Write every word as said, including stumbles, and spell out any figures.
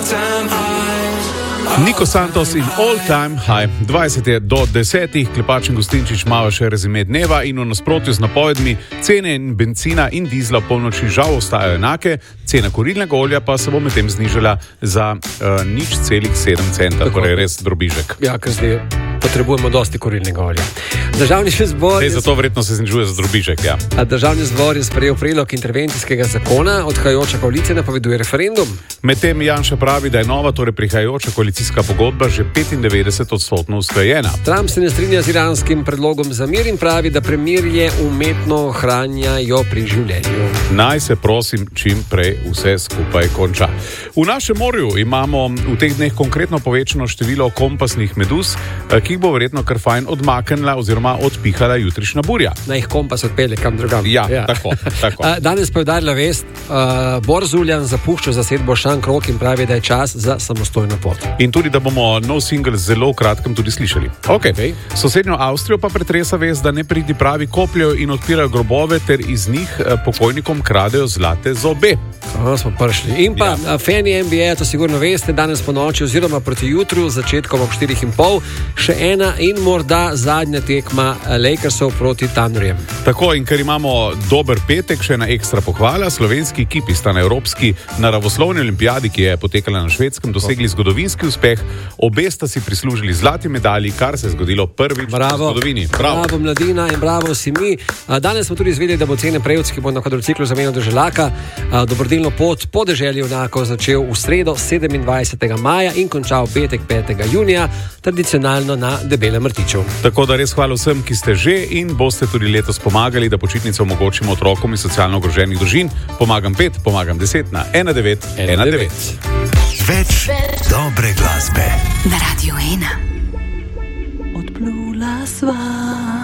Niko Santos in All Time High. dvajset je do desetih, Klepač in Gostinčič malo še rezime dneva in v nasprotju z napovedmi cene benzina in dizla v polnoči žal ostajajo enake, cena kurilnega olja pa se bo medtem znižala za uh, nič celih sedem centa, torej res drobižek. Ja, ker zdaj potrebujemo dosti kurilnega olja. Državni zbor... Zdaj, zato verjetno se znižuje za drobižek, ja. Državni zbor je sprejel predlog intervencijskega zakona, odhajajoča koalicija napoveduje referendum. Medtem Janša pravi, da je nova, torej prihajajoča koalicijska pogodba že petindevetdeset odstotno usklajena. Trump se ne strinja z iranskim predlogom za mir in pravi, da premirje umetno ohranjajo pri življenju. Naj se prosim čim prej vse skupaj konča. V našem morju imamo v teh dneh konkretno povečano število kompasnih meduz, ki jih bo verjetno kar fajn odmaknila oziroma odpihala jutrišnja burja. Naj jih kompas odpelje kam drugam. Ja, ja. tako. tako. Danes pa je udarila vest, uh, Borzuljan zapušča zasedbo Šankrok in pravi, da je čas za samostojno pot. In tudi, da bomo nov singl zelo v kratkem tudi slišali. Okay. Okay. Sosednjo Avstrijo pa pretresa vest, da nepridi pravi kopljajo in odpirajo grobove ter iz njih pokojnikom kradejo zlate zobe. Aha, smo prišli. In pa ja. Fani N B A, to sigurno veste, danes po noči oziroma proti jutru, začetkom ob štirih in pol, še ena in morda zadnja tekma Lakersov proti Thunderjem. Tako, in ker imamo dober petek, še ena ekstra pohvala. Slovenski ekipi sta na Evropski naravoslovni olimpijadi, ki je potekala na Švedskem, dosegli zgodovinski uspeh. Obe sta si prislužili zlati medalji, kar se je zgodilo prvič bravo. v zgodovini. Bravo. Bravo, mladina, in bravo si mi. Danes smo tudi izvedeli, da bo Cene Prevc, ki bo na kvadrociklu zamenjal do Želaka, dobrodelno pot po deželi Junakov začel v sredo sedemindvajsetega maja in končal petek petega junija, tradicionalno na Debelem Rtiču. Tako da res hvala vsem, ki ste že in boste tudi letos pomagali, da počitnice omogočimo otrokom iz socialno ogroženih družin. Pomagam pet, pomagam deset na ena devet ena devet. Več dobre glasbe na Radio ena. Odplula sva